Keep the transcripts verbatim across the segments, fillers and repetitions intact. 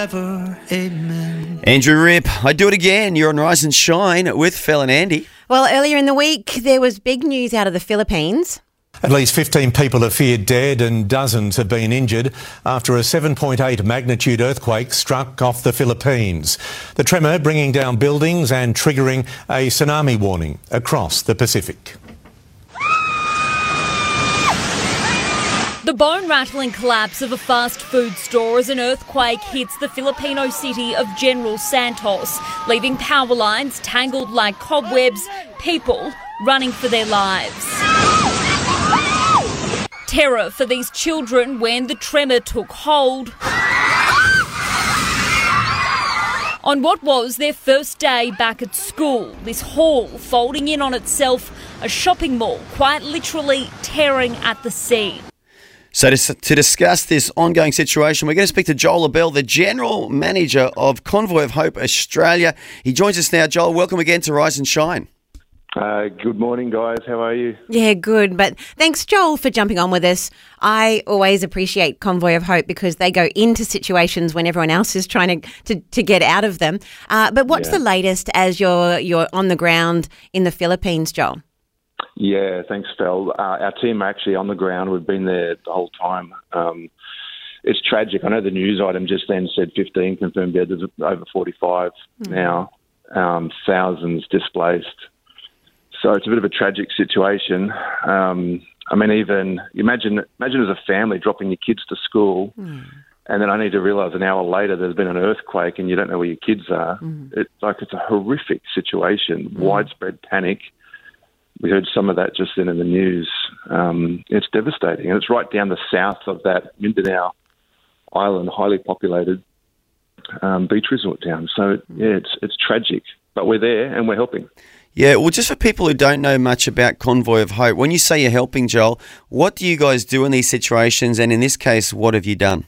Amen. Andrew Rip, I do it again. You're on Rise and Shine with Phil and Andy. Well, earlier in the week, there was big news out of the Philippines. At least fifteen people are feared dead and dozens have been injured after a seven point eight magnitude earthquake struck off the Philippines. The tremor bringing down buildings and triggering a tsunami warning across the Pacific. The bone-rattling collapse of a fast food store as an earthquake hits the Filipino city of General Santos, leaving power lines tangled like cobwebs, people running for their lives. Terror for these children when the tremor took hold on what was their first day back at school. This hall folding in on itself, a shopping mall quite literally tearing at the seams. So to, to discuss this ongoing situation, we're going to speak to Joel Abell, the General Manager of Convoy of Hope Australia. He joins us now. Joel, welcome again to Rise and Shine. Uh, good morning, guys. How are you? Yeah, good. But thanks, Joel, for jumping on with us. I always appreciate Convoy of Hope because they go into situations when everyone else is trying to, to, to get out of them. Uh, but what's Yeah. the latest as you're, you're on the ground in the Philippines, Joel? Yeah, thanks, Phil. Uh, our team are actually on the ground. We've been there the whole time. Um, it's tragic. I know the news item just then said fifteen confirmed dead. There's over forty-five mm. now, um, thousands displaced. So it's a bit of a tragic situation. Um, I mean, even imagine imagine as a family dropping your kids to school mm. and then I need to realise an hour later there's been an earthquake and you don't know where your kids are. Mm. It's like it's a horrific situation, mm. widespread panic. We heard some of that just then in the news. Um, it's devastating. And it's right down the south of that Mindanao island, highly populated um, beach resort town. So, yeah, it's it's tragic. But we're there and we're helping. Yeah, well, just for people who don't know much about Convoy of Hope, when you say you're helping, Joel, what do you guys do in these situations? And in this case, what have you done?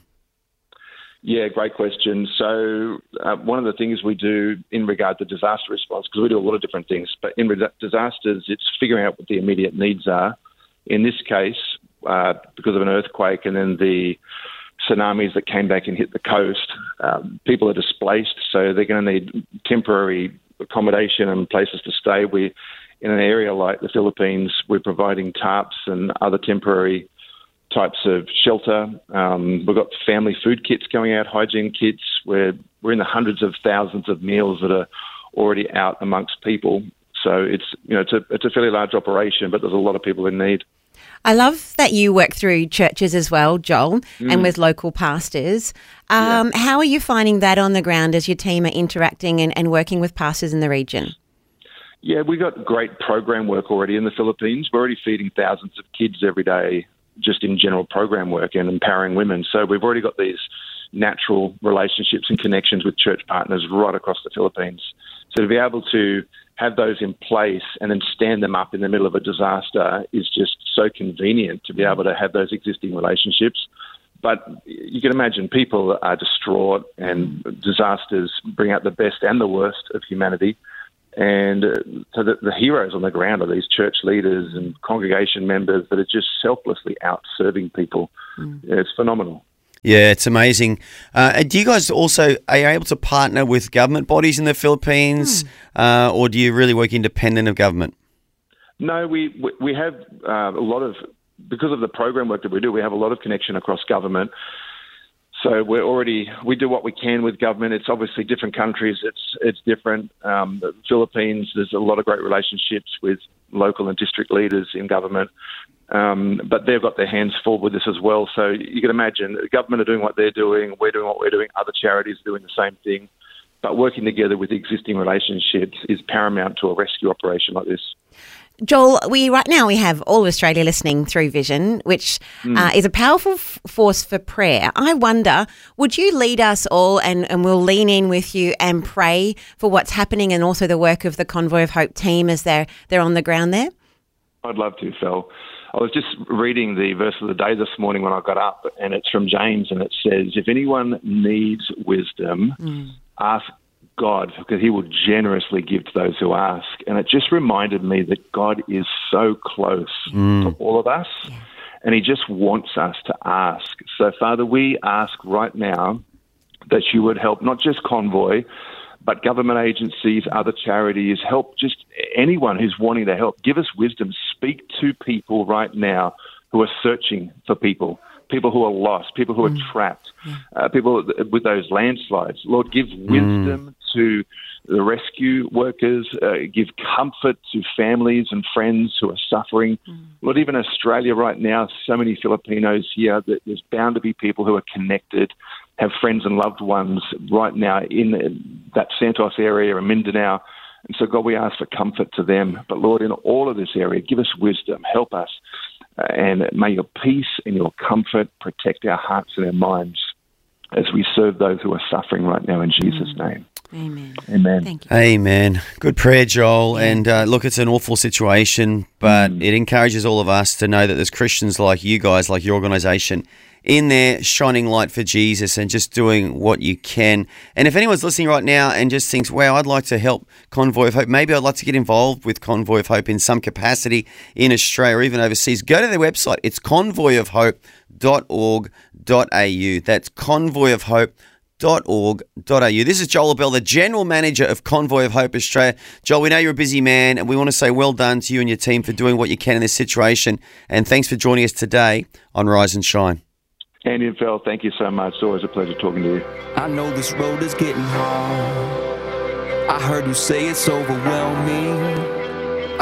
Yeah, great question. So uh, one of the things we do in regard to disaster response, because we do a lot of different things, but in re- disasters, it's figuring out what the immediate needs are. In this case, uh, because of an earthquake and then the tsunamis that came back and hit the coast, um, people are displaced, so they're going to need temporary accommodation and places to stay. We, in an area like the Philippines, we're providing tarps and other temporary types of shelter. Um, we've got family food kits going out, hygiene kits. We're, we're in the hundreds of thousands of meals that are already out amongst people. So it's, you know, it's a, it's a fairly large operation, but there's a lot of people in need. I love that you work through churches as well, Joel, mm. and with local pastors. Um, yeah. How are you finding that on the ground as your team are interacting and, and working with pastors in the region? Yeah, we've got great program work already in the Philippines. We're already feeding thousands of kids every day just in general program work and empowering women. So we've already got these natural relationships and connections with church partners right across the Philippines. So to be able to have those in place and then stand them up in the middle of a disaster is just so convenient to be able to have those existing relationships. But you can imagine people are distraught and disasters bring out the best and the worst of humanity. And uh, so the, the heroes on the ground are these church leaders and congregation members that are just selflessly out serving people. Mm. Yeah, it's phenomenal. Yeah, it's amazing. Uh, do you guys also, are you able to partner with government bodies in the Philippines, mm. uh, or do you really work independent of government? No, we we, we have uh, a lot of, because of the program work that we do, we have a lot of connection across government. So we're already, we do what we can with government. It's obviously different countries. It's it's different. Um, the Philippines, there's a lot of great relationships with local and district leaders in government. Um, but they've got their hands full with this as well. So you can imagine the government are doing what they're doing. We're doing what we're doing. Other charities are doing the same thing. But working together with existing relationships is paramount to a rescue operation like this. Joel, we right now we have all of Australia listening through Vision, which mm. uh, is a powerful f- force for prayer. I wonder, would you lead us all, and, and we'll lean in with you and pray for what's happening and also the work of the Convoy of Hope team as they're they're on the ground there? I'd love to, Phil. I was just reading the verse of the day this morning when I got up, and it's from James, and it says, if anyone needs wisdom, mm. ask God, because he will generously give to those who ask. And it just reminded me that God is so close mm. to all of us, yeah. and he just wants us to ask. So, Father, we ask right now that you would help not just Convoy, but government agencies, other charities, help just anyone who's wanting to help. Give us wisdom. Speak to people right now who are searching for people, people who are lost, people who are mm. trapped, yeah. uh, people with those landslides. Lord, give wisdom mm. to the rescue workers, uh, give comfort to families and friends who are suffering. Mm. Lord, even Australia right now, so many Filipinos here, that there's bound to be people who are connected, have friends and loved ones right now in that Santos area and Mindanao. And so, God, we ask for comfort to them. But, Lord, in all of this area, give us wisdom, help us, uh, and may your peace and your comfort protect our hearts and our minds as we serve those who are suffering right now in Jesus' mm. name. Amen. Amen. Thank you. Amen. Good prayer, Joel. Yeah. And uh, look, it's an awful situation, but mm. it encourages all of us to know that there's Christians like you guys, like your organisation, in there shining light for Jesus and just doing what you can. And if anyone's listening right now and just thinks, wow, I'd like to help Convoy of Hope, maybe I'd like to get involved with Convoy of Hope in some capacity in Australia or even overseas, go to their website. It's convoy of hope dot org dot a u. That's convoy of hope dot org dot a u. This is Joel Abell, the General Manager of Convoy of Hope Australia. Joel, we know you're a busy man, and we want to say well done to you and your team for doing what you can in this situation. And thanks for joining us today on Rise and Shine. Andy and Phil, thank you so much. It's always a pleasure talking to you. I know this road is getting hard. I heard you say it's overwhelming.